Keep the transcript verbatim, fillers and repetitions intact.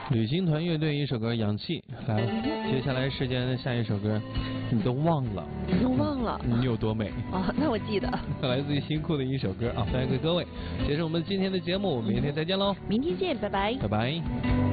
旅行团乐队一首歌《氧气》来了，接下来时间的下一首歌，你都忘了， 你都忘了， 你有多美哦，那我记得。 来自于新裤的一首歌啊，分享给各位。结束我们今天的节目，明天再见喽， 明天见，拜拜， 拜拜。